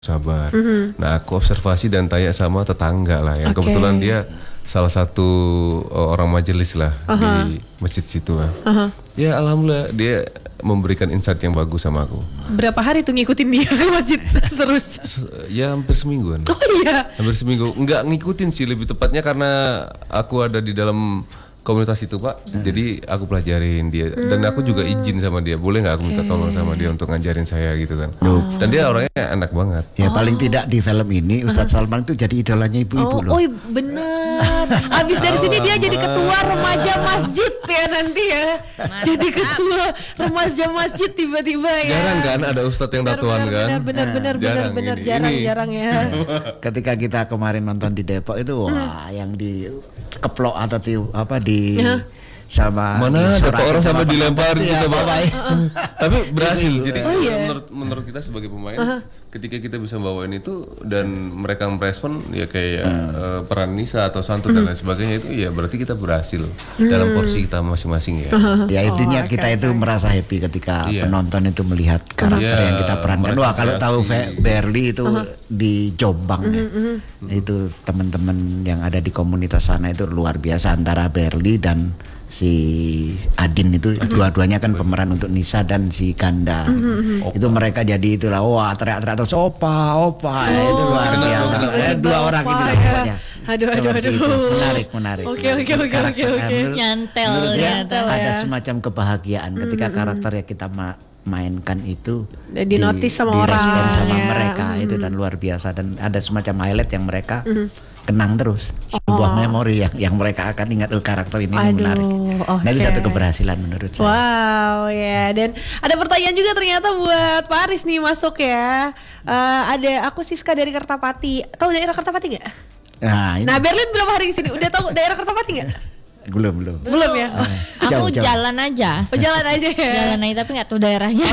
sabar. Nah aku observasi dan tanya sama tetangga lah yang kebetulan dia salah satu orang majelis lah di masjid situ lah. Ya alhamdulillah dia memberikan insight yang bagus sama aku. Berapa hari tuh ngikutin dia ke masjid terus? Ya hampir semingguan. Oh iya. Hampir seminggu. Enggak ngikutin sih, lebih tepatnya karena aku ada di dalam komunitas itu Pak, jadi aku pelajarin dia dan aku juga izin sama dia, boleh nggak aku minta tolong sama dia untuk ngajarin saya gitu kan. Dan dia orangnya enak banget. Ya paling tidak di film ini Ustadz Salman itu jadi idolanya ibu-ibu loh. Oh bener. Abis dari sini dia jadi ketua remaja masjid ya nanti ya. Jadi ketua remaja masjid tiba-tiba ya. Jarang kan ada ustadz yang tatuan kan? Bener jarang ya. Ketika kita kemarin nonton di Depok itu wah yang di keplok atau di sama mana ada orang sampai dilempar gitu Pak. Tapi berhasil. Jadi menurut kita sebagai pemain ketika kita bisa bawain itu dan mereka merespon ya kayak peran Nisa atau Santu dan lain sebagainya itu ya berarti kita berhasil dalam porsi kita masing-masing ya. Ya intinya kita itu merasa happy ketika penonton itu melihat karakter yang kita perankan. Wah kalau tahu Berli itu di Jombang itu teman-teman yang ada di komunitas sana itu luar biasa antara Berli dan si Adin itu dua-duanya kan pemeran untuk Nisa dan si Ganda. Itu mereka jadi itulah wah teriak-teriak terus opa itu luar biasa. Dua orang ini lah pokoknya. Aduh. Menarik. Oke. Nyantel ada semacam kebahagiaan ketika karakter yang kita mainkan itu dinotis sama direspon orang sama ya. mereka itu dan luar biasa dan ada semacam highlight yang mereka kenang terus sebuah memori yang mereka akan ingat karakter ini menarik. Nah itu satu keberhasilan menurut saya. Wow ya dan ada pertanyaan juga ternyata buat Pak Aris nih masuk ya. Ada aku Siska dari Kertapati. Tahu daerah Kertapati nggak? Nah Berlin berapa hari di sini? Udah tahu daerah Kertapati nggak? Belum ya. Aku jauh. Jalan aja ya. Jalan aja tapi nggak tahu daerahnya.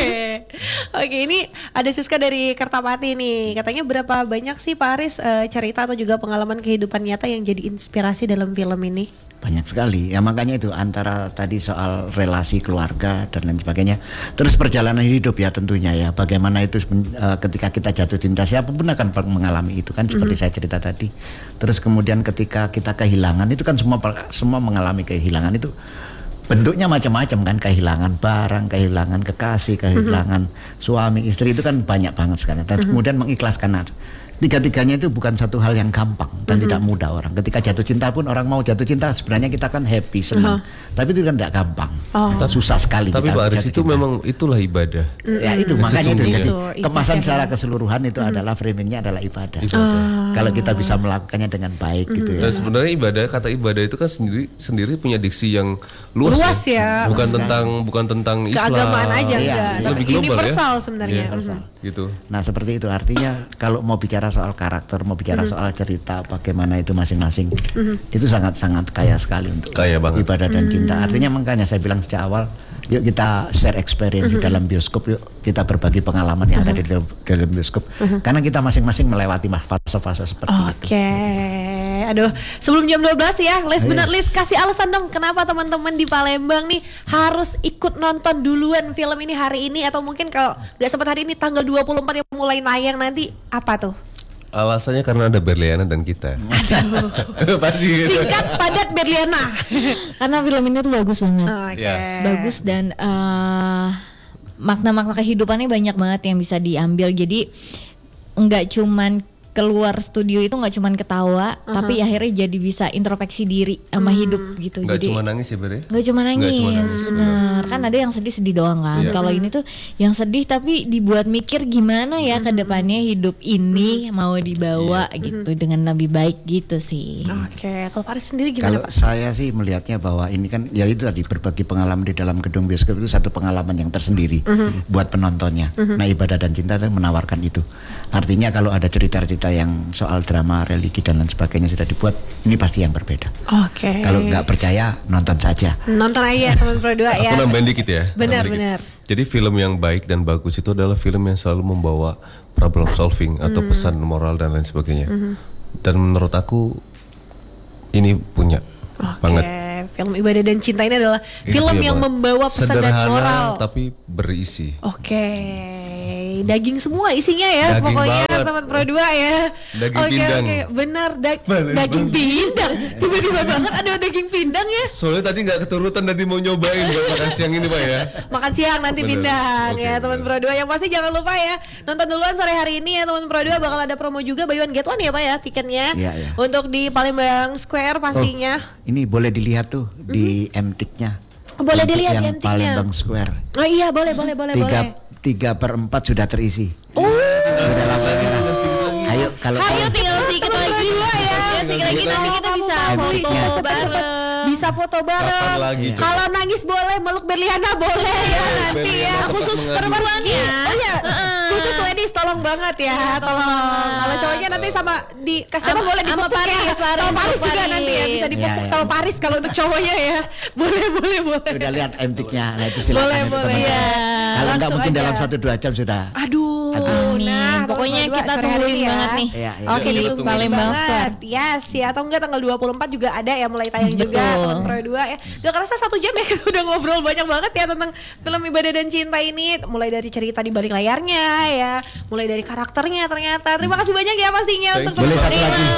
Oke, ini ada Siska dari Kertapati nih. Katanya berapa banyak sih Pak Aris cerita atau juga pengalaman kehidupan nyata yang jadi inspirasi dalam film ini? Banyak sekali. Ya makanya itu antara tadi soal relasi keluarga dan lain sebagainya. Terus perjalanan hidup ya tentunya ya. Bagaimana itu ketika kita jatuh cinta siapapun akan mengalami itu kan seperti saya cerita tadi. Terus kemudian ketika kita kehilangan itu kan semua mengalami kehilangan itu bentuknya macam-macam kan, kehilangan barang, kehilangan kekasih, kehilangan suami, istri itu kan banyak banget sekarang. Dan kemudian mengikhlaskan tiga-tiganya itu bukan satu hal yang gampang dan tidak mudah orang. Ketika jatuh cinta pun orang mau jatuh cinta sebenarnya kita kan happy, senang. Tapi itu kan tidak gampang. Susah sekali. Tapi Pak Aris itu memang itulah ibadah. Ya itu makanya itu jadi kemasan secara keseluruhan itu adalah framingnya adalah ibadah. Kalau kita bisa melakukannya dengan baik gitu ya. Dan sebenarnya kata ibadah itu kan sendiri punya diksi yang luas ya. Bukan tentang Islam. Keagamaan aja enggak. Lebih global universal ya. sebenarnya. Gitu. Nah seperti itu artinya kalau mau bicara soal karakter, mau bicara soal cerita, bagaimana itu masing-masing, itu sangat-sangat kaya sekali untuk ibadah dan cinta. Artinya makanya saya bilang sejak awal, yuk kita share experience di dalam bioskop, yuk kita berbagi pengalaman yang ada di dalam bioskop, karena kita masing-masing melewati fase-fase seperti itu. Aduh, sebelum jam 12 ya, list kasih alasan dong kenapa teman-teman di Palembang nih harus ikut nonton duluan film ini hari ini atau mungkin kalau nggak sempat hari ini tanggal 24 yang mulai nayang nanti apa tuh? Alasannya karena ada Berliana dan kita. Singkat padat Berliana. Karena film ini tuh bagus banget. Bagus dan makna-makna kehidupannya banyak banget yang bisa diambil. Jadi nggak cuman keluar studio itu nggak cuman ketawa, tapi akhirnya jadi bisa introspeksi diri sama hidup gitu. Nggak jadi cuma nangis ya Ber? Nggak cuma nangis, benar. Kan ada yang sedih doang kan. Kalau ini tuh yang sedih tapi dibuat mikir gimana ya ke depannya hidup ini mau dibawa gitu dengan lebih baik gitu sih. Kalau Paris sendiri gimana? Kalau saya sih melihatnya bahwa ini kan ya itu tadi berbagi pengalaman di dalam gedung bioskop itu satu pengalaman yang tersendiri buat penontonnya. Nah ibadah dan cinta itu menawarkan itu. Artinya kalau ada cerita-cerita yang soal drama, religi dan lain sebagainya sudah dibuat, ini pasti yang berbeda. Kalau nggak percaya nonton saja. Nonton aja teman berdua ya. Aku nambahin dikit ya. Benar. Jadi film yang baik dan bagus itu adalah film yang selalu membawa problem solving atau pesan moral dan lain sebagainya. Dan menurut aku ini punya banget. Film Ibadah dan Cinta ini adalah film yang membawa pesan dan moral. Tapi berisi. daging semua isinya ya, Daging pokoknya banget. teman Pro 2 ya. Daging Oke, pindang. oke, benar daging pindang. Tiba-tiba banget ada daging pindang ya. Soalnya tadi nggak keturutan, tadi mau nyobain buat makan siang ini Pak ya. Makan siang nanti Bener. pindang Oke, ya teman Pro 2. Yang pasti jangan lupa ya, nonton duluan sore hari ini ya teman Pro 2, bakal ada promo juga buy one get one ya Pak ya tiketnya. Iya, iya. Untuk di Palembang Square pastinya. Ini boleh dilihat tuh di MTIK-nya. Boleh Untuk dilihat yang MTIK-nya. Palembang Square. Oh iya, boleh. 3/4 sudah terisi. Sudah lama. Ayo kalau Ayo mau tinggal sedikit lagi ya. Sedikit lagi nanti kita bisa beli, foto cepet, bareng. Bisa foto bareng. Kapan lagi, coba? Kalau nangis boleh, meluk Berliana boleh ya nanti ya. Berliana Khusus tempat perempuan mengadu. ya. Oh ya. Khusus ladies tolong banget ya, tolong. Kalau cowoknya nanti sama di customer boleh sama dipupuk ya. Paris, Sama Paris juga Paris. nanti ya, bisa dipupuk Iya, sama iya. Paris kalau untuk cowoknya ya. Boleh. sudah lihat MTIK-nya, nah itu silakan Boleh, itu boleh. teman-teman. Iya. Kalau nggak Langsung mungkin aja. dalam 1-2 jam sudah. Aduh, Amin. nah Pokoknya teman-teman kita sore hari tungguin ini ya. banget nih. Iya, iya. Oke, Iya, ditunggu tunggu. Palembang banget. Yes, ya atau enggak tanggal 24 juga ada ya mulai tayang juga Betul. teman Pro 2 ya. Gak kerasa 1 jam ya kita udah ngobrol banyak banget ya tentang film Ibadah dan Cinta ini. Mulai dari cerita di balik layarnya ya, mulai dari karakternya ternyata. Terima kasih banyak ya pastinya Thank untuk you. Boleh satu lagi.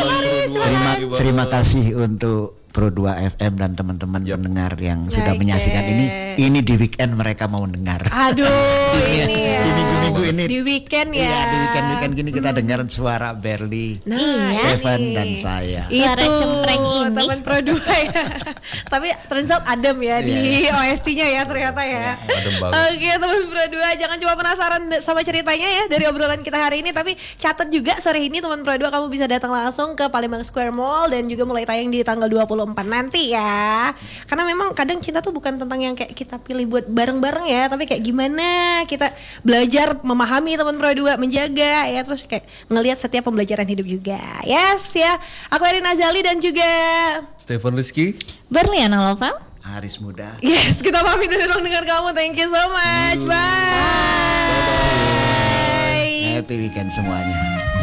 Terima Terima kasih untuk Pro 2 FM dan teman-teman Yap. pendengar yang sudah Oke. menyaksikan ini. Ini di weekend mereka mau dengar. Aduh, ini ya. Di minggu-minggu ini. Di weekend ya. Iya, di weekend gini kita dengar suara Berli, Nah, Stefan nih. dan saya. Suara cempreng ini. teman Pro 2 ya. Tapi turns out adem ya di OST-nya ya ternyata ya. Adem banget. Oke teman Pro 2, jangan cuma penasaran sama ceritanya ya dari obrolan kita hari ini, tapi catat juga sore ini teman Pro 2 kamu bisa datang langsung ke Palembang Square Mall dan juga mulai tayang di tanggal 24 nanti ya. Karena memang kadang cinta tuh bukan tentang yang kayak kita pilih buat bareng-bareng ya, tapi kayak gimana kita belajar memahami teman Pro 2, menjaga ya, terus kayak ngelihat setiap pembelajaran hidup juga. Yes ya. Aku Erin Azali dan juga Stefan Rizky. Berliana Loval. Haris Muda. yes, kita pamit dari ruang dengar kamu. Thank you so much. Bye. Happy weekend semuanya.